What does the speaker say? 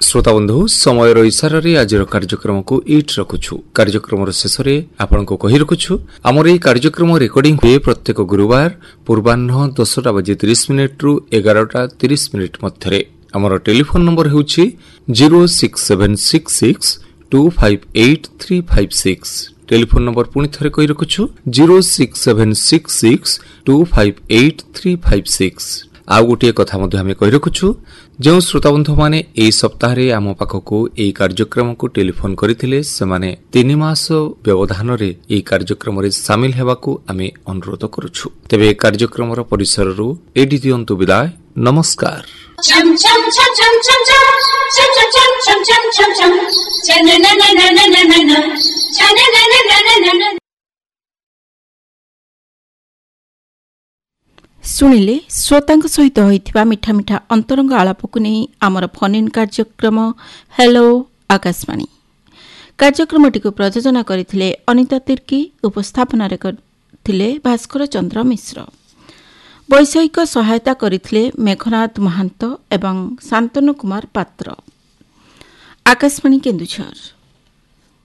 श्रोता बंधु समय इशारा आज कार्यक्रम को इट रखुछु। कार्यक्रम शेष में आपण को कही रखुछु आमर ये कार्यक्रम रेकर्डिंग हुए प्रत्येक गुरुवार पूर्वाह्न 10:30 रु 11:30 मध्य। आमर टेलीफोन नंबर होउछि 06766258356। टेलीफोन नंबर पुणी थे कही रखुछु 06766258356। आउ गोटे कथा आम कही रखुछु जो श्रोता बंधु माने एई सप्ताह रे आम पाखकू एई कार्यक्रम को टेलीफोन करथिले सेमाने 3 मास व्यवधान रे एई कार्यक्रम रे शामिल हेबाकू आमे अनुरोध करूछु। तेबे कार्यक्रम रो परिसर रु एडी दियंतु विदाय। नमस्कार। chum chum chum chum chum chum chum chum chum chum chum chum chum chum na na na na na na na na chum na na na na na na। शुणिले श्रोतांक सहित होइथिबा मिठा मिठा अंतरंग आलाप को नहीं आमर फोन इन कार्यक्रम hello Akashvani. कार्यक्रमटी को प्रयोजन करथिले अनिता तिर्की, उपस्थापना रे करथिले भास्कर चंद्र मिश्र, वैषयिक सहायता करथिले मेघनाथ महांत एवं शांतनु कुमार पात्र। आकाशवाणी केन्दुझर।